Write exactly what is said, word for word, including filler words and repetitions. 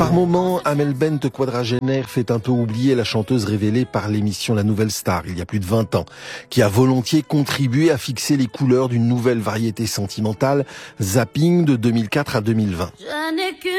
Par moments, Amel Bent, quadragénaire, fait un peu oublier la chanteuse révélée par l'émission La Nouvelle Star, il y a plus de vingt ans, qui a volontiers contribué à fixer les couleurs d'une nouvelle variété sentimentale, Zapping, de deux mille quatre à deux mille vingt.